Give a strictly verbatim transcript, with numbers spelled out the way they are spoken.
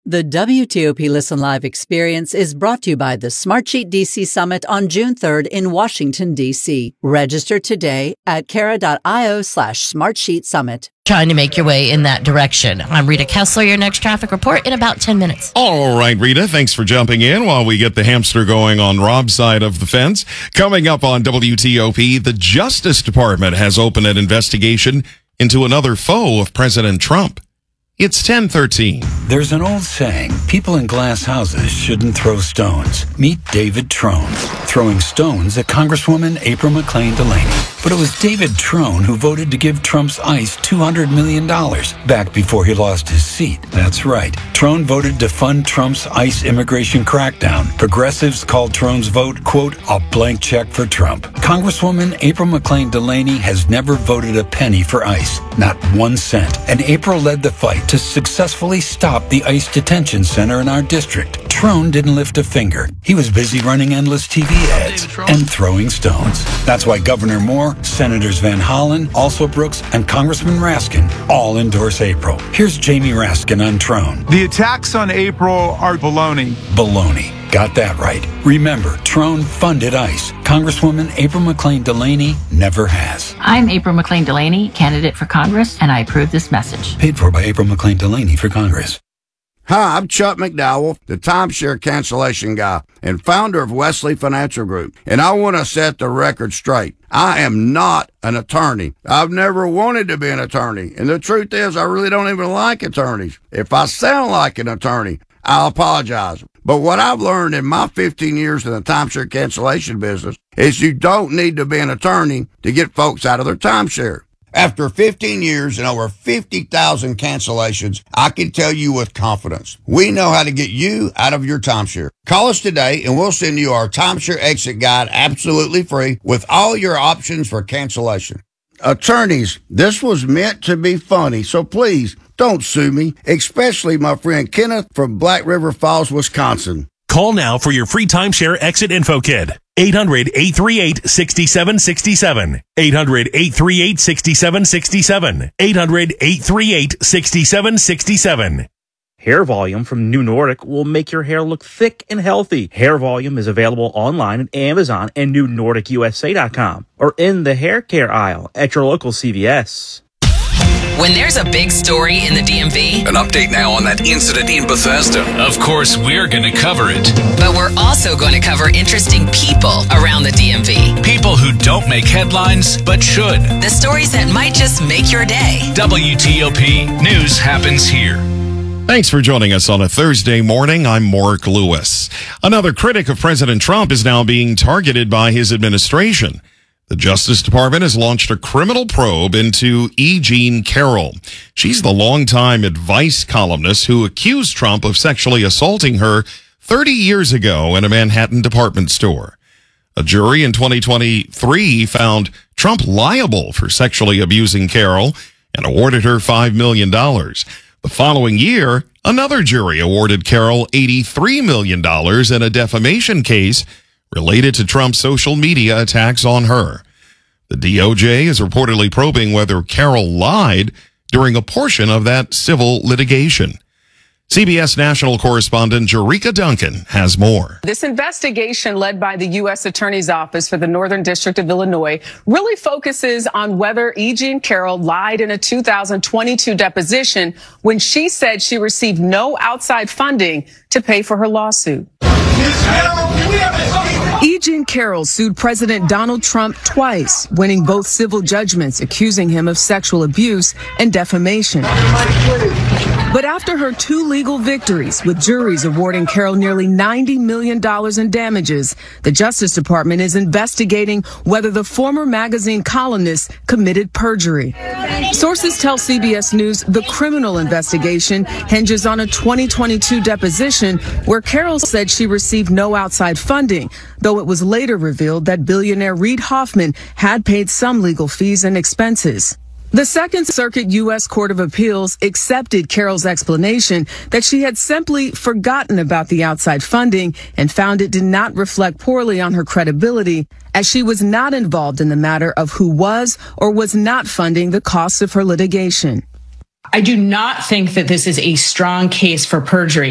The W T O P Listen Live experience is brought to you by the Smartsheet D C Summit on June third in Washington, D C. Register today at kara.io slash Smartsheet Summit. Trying to make your way in that direction. I'm Rita Kessler, your next traffic report in about ten minutes. All right, Rita, thanks for jumping in while we get the hamster going on Rob's side of the fence. Coming up on W T O P, the Justice Department has opened an investigation into another foe of President Trump. It's ten thirteen. There's an old saying, people in glass houses shouldn't throw stones. Meet David Trone, throwing stones at Congresswoman April McClain Delaney. But it was David Trone who voted to give Trump's ICE two hundred million dollars back before he lost his seat. That's right. Trone voted to fund Trump's ICE immigration crackdown. Progressives called Trone's vote, quote, a blank check for Trump. Congresswoman April McClain Delaney has never voted a penny for ICE, not one cent. And April led the fight to successfully stop the ICE detention center in our district. Trone didn't lift a finger. He was busy running endless T V ads and throwing stones. That's why Governor Moore, Senators Van Hollen, Alsobrooks, and Congressman Raskin all endorse April. Here's Jamie Raskin on Trone. The attacks on April are baloney. Baloney. Got that right. Remember, Trone funded ICE. Congresswoman April McClain Delaney never has. I'm April McClain Delaney, candidate for Congress, and I approve this message. Paid for by April McClain Delaney for Congress. Hi, I'm Chuck McDowell, the timeshare cancellation guy and founder of Wesley Financial Group. And I want to set the record straight. I am not an attorney. I've never wanted to be an attorney. And the truth is, I really don't even like attorneys. If I sound like an attorney, I'll apologize. But what I've learned in my fifteen years in the timeshare cancellation business is you don't need to be an attorney to get folks out of their timeshare. After fifteen years and over fifty thousand cancellations, I can tell you with confidence, we know how to get you out of your timeshare. Call us today and we'll send you our timeshare exit guide absolutely free with all your options for cancellation. Attorneys, this was meant to be funny, so please don't sue me, especially my friend Kenneth from Black River Falls, Wisconsin. Call now for your free timeshare exit info kit. eight hundred, eight three eight, six seven six seven. eight hundred, eight three eight, six seven six seven. eight hundred, eight three eight, six seven six seven. Hair Volume from New Nordic will make your hair look thick and healthy. Hair Volume is available online at Amazon and new nordic u s a dot com or in the hair care aisle at your local C V S. When there's a big story in the D M V... An update now on that incident in Bethesda. Of course, we're going to cover it. But we're also going to cover interesting people around the D M V. People who don't make headlines, but should. The stories that might just make your day. W T O P News happens here. Thanks for joining us on a Thursday morning. I'm Mark Lewis. Another critic of President Trump is now being targeted by his administration. The Justice Department has launched a criminal probe into E. Jean Carroll. She's the longtime advice columnist who accused Trump of sexually assaulting her thirty years ago in a Manhattan department store. A jury in twenty twenty-three found Trump liable for sexually abusing Carroll and awarded her five million dollars. The following year, another jury awarded Carroll eighty-three million dollars in a defamation case related to Trump's social media attacks on her. The D O J is reportedly probing whether Carroll lied during a portion of that civil litigation. C B S national correspondent Jerika Duncan has more. This investigation led by the U S Attorney's Office for the Northern District of Illinois really focuses on whether E. Jean Carroll lied in a two thousand twenty-two deposition when she said she received no outside funding to pay for her lawsuit. E. Jean Carroll sued President Donald Trump twice, winning both civil judgments accusing him of sexual abuse and defamation. But after her two legal victories, with juries awarding Carroll nearly ninety million dollars in damages, the Justice Department is investigating whether the former magazine columnist committed perjury. Sources tell C B S News the criminal investigation hinges on a twenty twenty-two deposition where Carroll said she received no outside funding, though it was later revealed that billionaire Reid Hoffman had paid some legal fees and expenses. The Second Circuit U S Court of Appeals accepted Carroll's explanation that she had simply forgotten about the outside funding and found it did not reflect poorly on her credibility, as she was not involved in the matter of who was or was not funding the costs of her litigation. I do not think that this is a strong case for perjury.